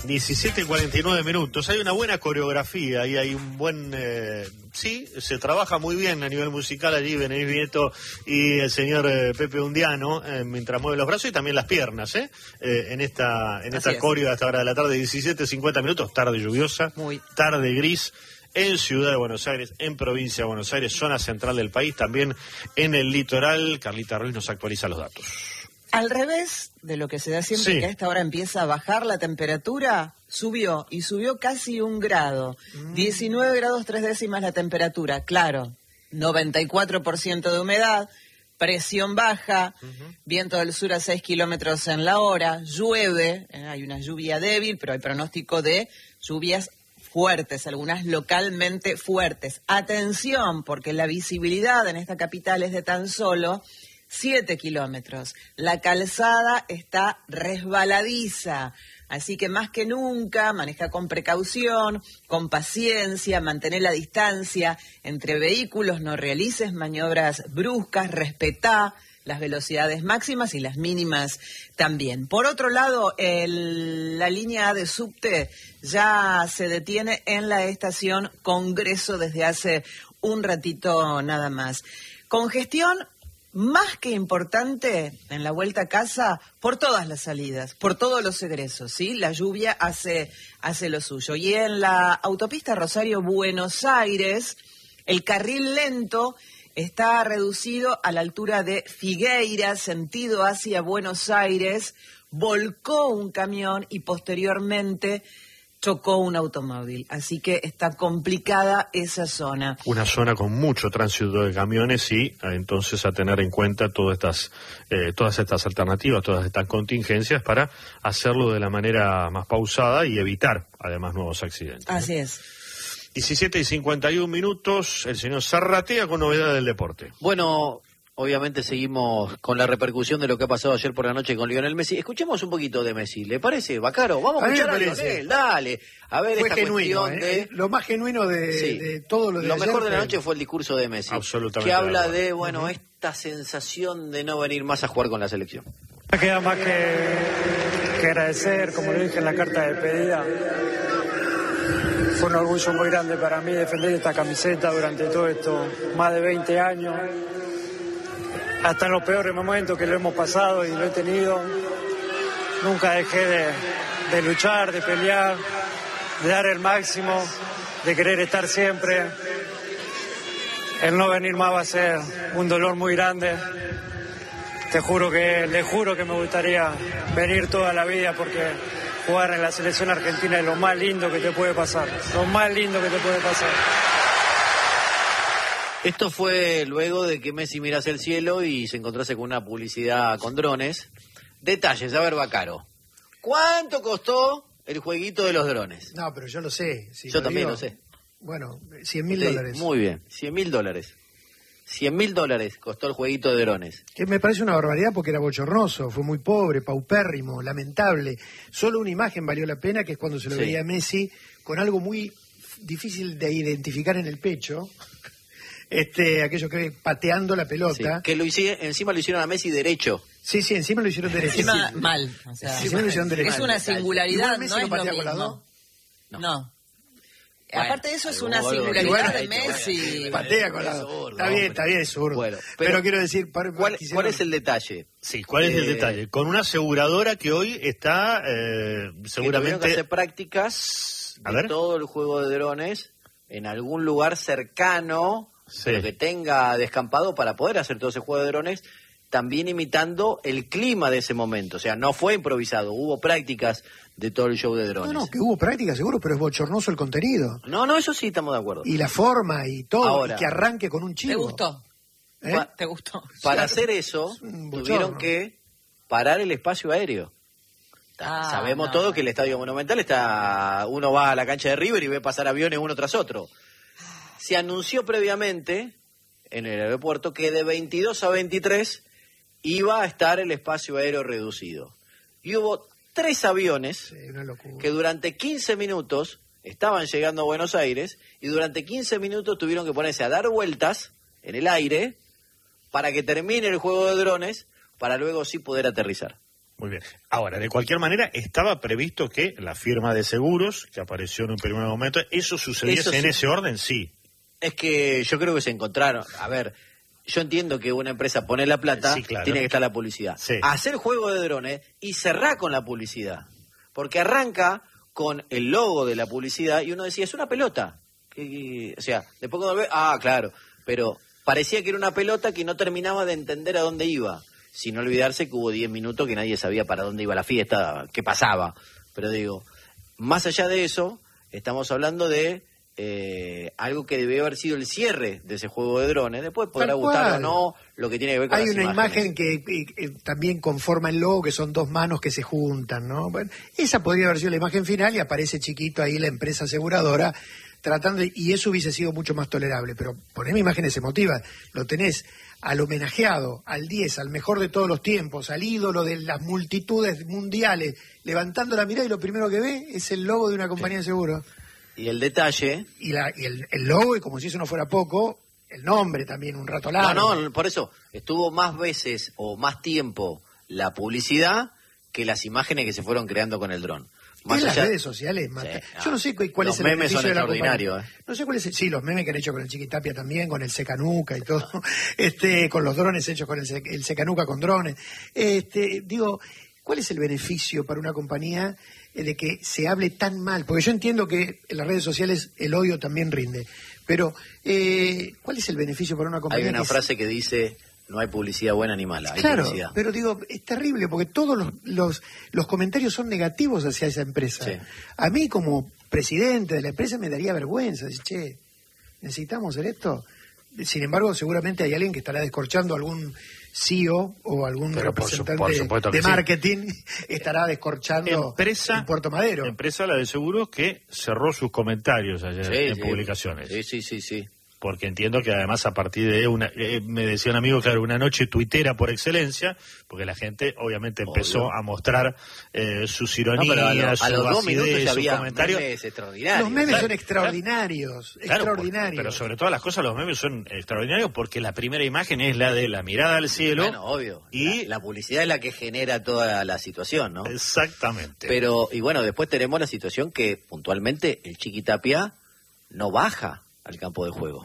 17:49. Hay una buena coreografía y hay un buen... sí, se trabaja muy bien a nivel musical allí, Benedetti Vieto y el señor Pepe Undiano, mientras mueve los brazos y también las piernas, en esta coreo a esta hora de la tarde, 17:50, tarde lluviosa, tarde gris, en Ciudad de Buenos Aires, en Provincia de Buenos Aires, zona central del país, también en el litoral. Carlita Ruiz nos actualiza los datos. Al revés de lo que se da siempre, sí, que a esta hora empieza a bajar la temperatura, subió casi 1 grado. 19 grados 3 décimas la temperatura, claro, 94% de humedad, presión baja, viento del sur a 6 kilómetros en la hora, llueve, hay una lluvia débil, pero hay pronóstico de lluvias fuertes, algunas localmente fuertes. Atención, porque la visibilidad en esta capital es de tan solo 7 kilómetros. La calzada está resbaladiza, así que más que nunca maneja con precaución, con paciencia, mantener la distancia entre vehículos, no realices maniobras bruscas, respetá las velocidades máximas y las mínimas también. Por otro lado, la línea A de subte ya se detiene en la estación Congreso desde hace un ratito nada más. Congestión más que importante en la vuelta a casa por todas las salidas, por todos los egresos, ¿sí? La lluvia hace lo suyo. Y en la autopista Rosario-Buenos Aires, el carril lento está reducido a la altura de Figueira, sentido hacia Buenos Aires, volcó un camión y posteriormente chocó un automóvil, así que está complicada esa zona. Una zona con mucho tránsito de camiones y entonces a tener en cuenta todas estas alternativas, todas estas contingencias para hacerlo de la manera más pausada y evitar además nuevos accidentes. Así es. 17:51, el señor Zarratea con novedades del deporte. Bueno, obviamente seguimos con la repercusión de lo que ha pasado ayer por la noche con Lionel Messi. Escuchemos un poquito de Messi, ¿le parece, Bacaro? Vamos a escuchar a Lionel, dale. A ver, fue esta genuino, cuestión de... Lo más genuino de todo lo de Lo ayer mejor de la noche fue el discurso de Messi. Absolutamente. Que habla de, esta sensación de no venir más a jugar con la selección. No queda más que agradecer, como le dije en la carta de despedida. Fue un orgullo muy grande para mí defender esta camiseta durante todo esto, más de 20 años. Hasta en los peores momentos que lo hemos pasado y lo he tenido, nunca dejé de luchar, de pelear, de dar el máximo, de querer estar siempre. El no venir más va a ser un dolor muy grande. Le juro que me gustaría venir toda la vida porque jugar en la selección argentina es lo más lindo que te puede pasar. Lo más lindo que te puede pasar. Esto fue luego de que Messi mirase el cielo y se encontrase con una publicidad con drones. Detalles, a ver, Bacaro. ¿Cuánto costó el jueguito de los drones? No, pero yo lo sé. Si yo también lo sé. Bueno, $100.000. Muy bien, $100.000. $100.000 costó el jueguito de drones. Que me parece una barbaridad porque era bochornoso, fue muy pobre, paupérrimo, lamentable. Solo una imagen valió la pena, que es cuando se lo veía a Messi con algo muy difícil de identificar en el pecho. Aquello que pateando la pelota. Sí, que encima lo hicieron a Messi derecho. Sí, encima lo hicieron derecho. Encima sí. mal. O sea, encima lo hicieron derecho. Es una singularidad, Messi no es lo patea mismo. con las dos. No. Bueno, aparte de eso es una singularidad de Messi. Patea con las dos. Está bien, es zurdo. Bueno, pero quiero decir... ¿Cuál es el detalle? Sí, ¿cuál es el detalle? Con una aseguradora que hoy está seguramente... Que hacer prácticas de todo el juego de drones en algún lugar cercano, pero que tenga descampado para poder hacer todo ese juego de drones, también imitando el clima de ese momento. O sea, no fue improvisado, hubo prácticas de todo el show de drones. No, que hubo prácticas seguro, pero es bochornoso el contenido. No, eso sí estamos de acuerdo. Y la forma y todo, ahora, y que arranque con un chivo. ¿Te gustó? ¿Te gustó? Para hacer eso, tuvieron que parar el espacio aéreo. Sabemos todo que el Estadio Monumental uno va a la cancha de River y ve pasar aviones uno tras otro. Se anunció previamente en el aeropuerto que de 22 a 23 iba a estar el espacio aéreo reducido. Y hubo 3 aviones que durante 15 minutos estaban llegando a Buenos Aires y durante 15 minutos tuvieron que ponerse a dar vueltas en el aire para que termine el juego de drones para luego sí poder aterrizar. Muy bien. Ahora, de cualquier manera, estaba previsto que la firma de seguros, que apareció en un primer momento, ¿eso sucediese en ese orden? Sí. Es que yo creo que se encontraron. A ver, yo entiendo que una empresa pone la plata, sí, claro, tiene que estar la publicidad. Sí. Hacer juego de drones y cerrar con la publicidad. Porque arranca con el logo de la publicidad y uno decía, es una pelota. O sea, después cuando ve, claro, pero parecía que era una pelota que no terminaba de entender a dónde iba. Sin olvidarse que hubo 10 minutos que nadie sabía para dónde iba la fiesta, qué pasaba. Pero digo, más allá de eso, estamos hablando de algo que debió haber sido el cierre de ese juego de drones. Después podrá gustar o no lo que tiene que ver con hay las una imágenes. imagen que también conforma el logo, que son dos manos que se juntan, ¿no? Bueno, esa podría haber sido la imagen final y aparece chiquito ahí la empresa aseguradora tratando y eso hubiese sido mucho más tolerable. Pero poneme imágenes emotivas, lo tenés al homenajeado, al 10, al mejor de todos los tiempos, al ídolo de las multitudes mundiales, levantando la mirada y lo primero que ve es el logo de una compañía de seguros. Y el detalle... Y el logo, y como si eso no fuera poco, el nombre también, un rato largo. No, por eso, estuvo más veces o más tiempo la publicidad que las imágenes que se fueron creando con el dron. En las redes sociales, yo no sé cuál es el beneficio de la compañía. Los memes son extraordinarios. No sé cuál es sí, los memes que han hecho con el Chiquitapia también, con el Secanuca y todo, con los drones hechos con el Secanuca con drones. Digo, ¿cuál es el beneficio para una compañía de que se hable tan mal? Porque yo entiendo que en las redes sociales el odio también rinde, pero ¿cuál es el beneficio para una compañía? Hay una frase que dice... No hay publicidad buena ni mala, hay claro, publicidad. Pero digo, es terrible porque todos los comentarios son negativos hacia esa empresa. Sí. A mí como presidente de la empresa me daría vergüenza decir, che, ¿necesitamos hacer esto? Sin embargo, seguramente hay alguien que estará descorchando algún CEO o algún representante de marketing estará descorchando en Puerto Madero. Empresa, la de seguros, que cerró sus comentarios ayer en publicaciones. Sí. Porque entiendo que además a partir de me decía un amigo, claro, una noche tuitera por excelencia, porque la gente obviamente empezó a mostrar sus ironías, a los 2 minutos ya había comentarios. Memes extraordinarios. Los memes son extraordinarios, extraordinarios. Pero sobre todas las cosas los memes son extraordinarios porque la primera imagen es la de la mirada al cielo. Bueno, obvio. Y la publicidad es la que genera toda la situación, ¿no? Exactamente. Pero, y bueno, después tenemos la situación que puntualmente el Chiquitapia no baja al campo de juego.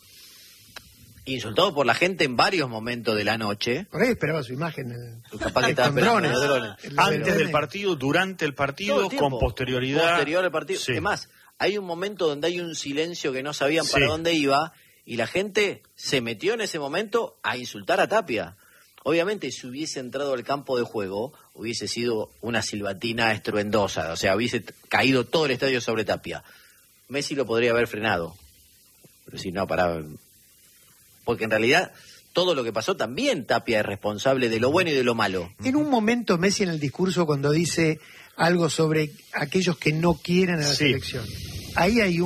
Insultado por la gente en varios momentos de la noche. Por ahí esperaba su imagen. Capaz que estaba esperando drones. Antes del partido, durante el partido, con posterioridad. Posterior al partido. Sí. Además, hay un momento donde hay un silencio que no sabían para dónde iba y la gente se metió en ese momento a insultar a Tapia. Obviamente, si hubiese entrado al campo de juego, hubiese sido una silbatina estruendosa. O sea, hubiese caído todo el estadio sobre Tapia. Messi lo podría haber frenado. Pero si no paraba. Porque en realidad todo lo que pasó también Tapia es responsable de lo bueno y de lo malo. En un momento Messi en el discurso cuando dice algo sobre aquellos que no quieren a la selección, ahí hay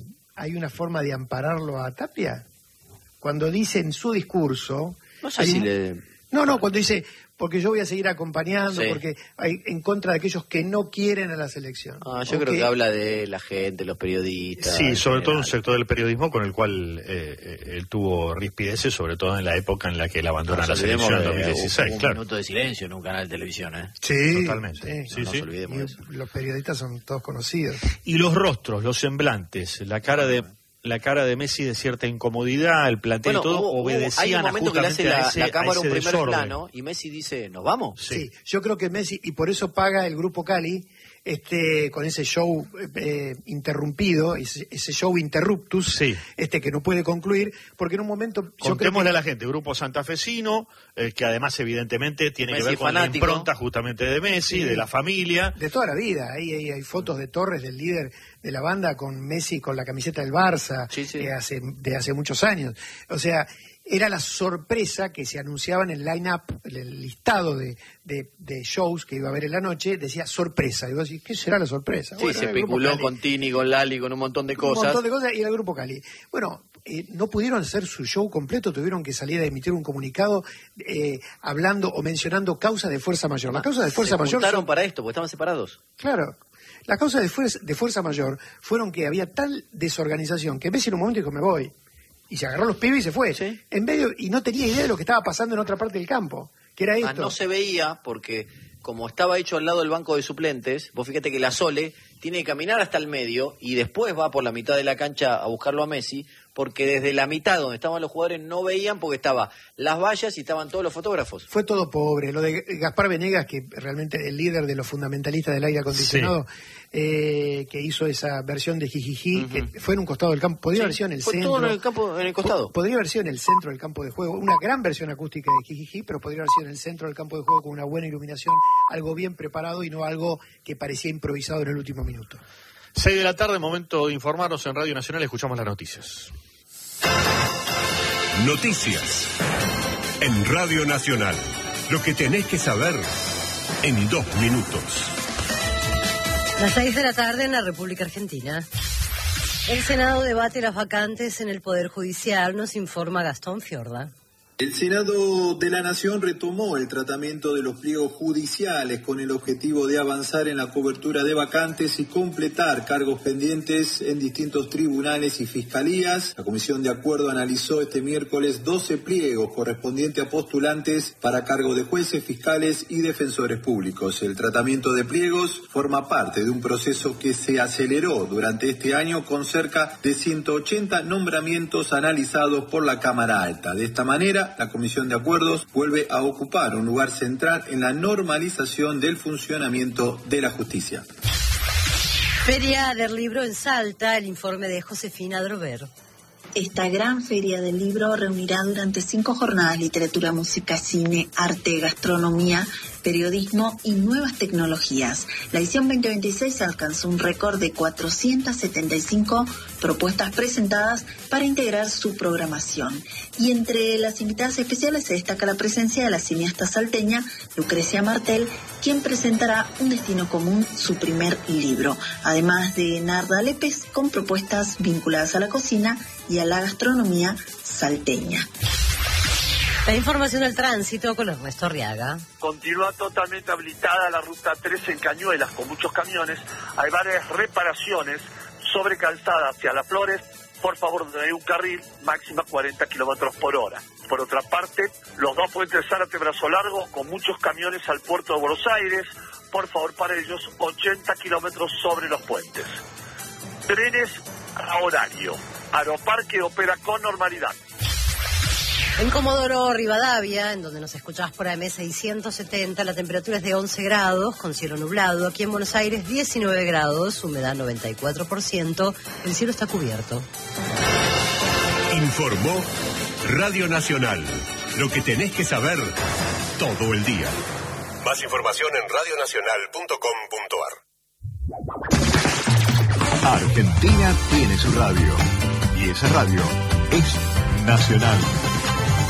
una forma de ampararlo a Tapia. Cuando dice en su discurso, no sé si cuando dice porque yo voy a seguir acompañando, porque hay en contra de aquellos que no quieren a la selección. Yo creo que habla de la gente, los periodistas. Sí, sobre todo un sector del periodismo con el cual él tuvo rispideces, sobre todo en la época en la que él abandona la selección en 2016. Un minuto de silencio en un canal de televisión, Sí, totalmente. Sí. No nos olvidemos de eso. Los periodistas son todos conocidos. Y los rostros, los semblantes, la cara de Messi de cierta incomodidad, el planteo y todo, obedecían hay un momento justamente que le a hace la cámara un primer desorden. plano y Messi dice, ¿nos vamos? Sí, yo creo que Messi, y por eso paga el Grupo Cali, con ese show interrumpido, ese show interruptus, que no puede concluir, porque en un momento... Contémosle a la gente, Grupo Santafesino, que además evidentemente tiene Messi que ver con fanático. la impronta justamente de Messi, de la familia. De toda la vida, ahí hay fotos de Torres, del líder de la banda, con Messi con la camiseta del Barça, de hace muchos años. O sea, era la sorpresa que se anunciaba en el line-up, el listado de shows que iba a haber en la noche, decía sorpresa. Y vos decís, ¿qué será la sorpresa? Sí, se especuló con Tini, con Lali, con un montón de cosas. Un montón de cosas, y el Grupo Cali. Bueno, no pudieron hacer su show completo, tuvieron que salir a emitir un comunicado hablando o mencionando causa de fuerza mayor. La causa de fuerza mayor... Se para esto, porque estaban separados. Claro. La causa de fuerza mayor fueron que había tal desorganización que Messi en un momento dijo, me voy. Y se agarró los pibes y se fue. Sí. Y no tenía idea de lo que estaba pasando en otra parte del campo, que era esto. No se veía porque como estaba hecho al lado del banco de suplentes, vos fíjate que la Sole tiene que caminar hasta el medio y después va por la mitad de la cancha a buscarlo a Messi, porque desde la mitad donde estaban los jugadores no veían porque estaban las vallas y estaban todos los fotógrafos. Fue todo pobre. Lo de Gaspar Venegas, que realmente el líder de los fundamentalistas del aire acondicionado, que hizo esa versión de Jijiji, que fue en un costado del campo. Podría haber sido en el centro. Todo en el campo, en el costado. Podría haber sido en el centro del campo de juego. Una gran versión acústica de Jijiji, pero podría haber sido en el centro del campo de juego con una buena iluminación, algo bien preparado y no algo que parecía improvisado en el último minuto. 6 de la tarde, momento de informarnos en Radio Nacional. Escuchamos las noticias. Noticias en Radio Nacional. Lo que tenés que saber en 2 minutos. Las 6 de la tarde en la República Argentina. El Senado debate las vacantes en el Poder Judicial, nos informa Gastón Fiorda. El Senado de la Nación retomó el tratamiento de los pliegos judiciales con el objetivo de avanzar en la cobertura de vacantes y completar cargos pendientes en distintos tribunales y fiscalías. La Comisión de Acuerdo analizó este miércoles 12 pliegos correspondientes a postulantes para cargo de jueces, fiscales y defensores públicos. El tratamiento de pliegos forma parte de un proceso que se aceleró durante este año con cerca de 180 nombramientos analizados por la Cámara Alta. De esta manera, la Comisión de Acuerdos vuelve a ocupar un lugar central en la normalización del funcionamiento de la justicia. Feria del Libro en Salta, el informe de Josefina Drover. Esta gran feria del libro reunirá durante 5 jornadas literatura, música, cine, arte, gastronomía, periodismo y nuevas tecnologías. La edición 2026 alcanzó un récord de 475 propuestas presentadas para integrar su programación. Y entre las invitadas especiales se destaca la presencia de la cineasta salteña Lucrecia Martel, quien presentará Un destino común, su primer libro, además de Narda Lépez, con propuestas vinculadas a la cocina y a la gastronomía salteña. La información del tránsito con Ernesto Arriaga. Continúa totalmente habilitada la ruta 3 en Cañuelas con muchos camiones. Hay varias reparaciones sobre calzada hacia Las Flores. Por favor, donde hay un carril, máxima 40 kilómetros por hora. Por otra parte, los 2 puentes Zárate-Brazo Largo con muchos camiones al puerto de Buenos Aires. Por favor, para ellos, 80 kilómetros sobre los puentes. Trenes a horario. Aeroparque opera con normalidad. En Comodoro Rivadavia, en donde nos escuchás por AM 670, la temperatura es de 11 grados, con cielo nublado. Aquí en Buenos Aires, 19 grados, humedad 94%, el cielo está cubierto. Informó Radio Nacional. Lo que tenés que saber todo el día. Más información en radionacional.com.ar. Argentina tiene su radio. Y esa radio es Nacional.